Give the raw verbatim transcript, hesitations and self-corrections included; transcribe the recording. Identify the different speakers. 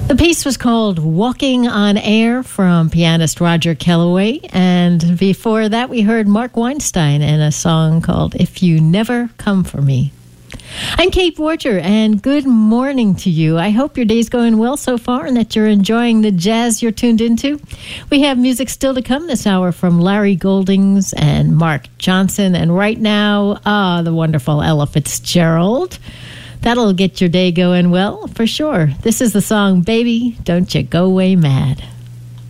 Speaker 1: The piece was called Walking on Air from pianist Roger Kellaway. And before that, we heard Mark Weinstein in a song called If You Never Come For Me. I'm Kate Borger, and good morning to you. I hope your day's going well so far and that you're enjoying the jazz you're tuned into. We have music still to come this hour from Larry Goldings and Mark Johnson. And right now, ah, the wonderful Ella Fitzgerald. That'll get your day going well, for sure. This is the song, Baby, Don't You Go Away Mad.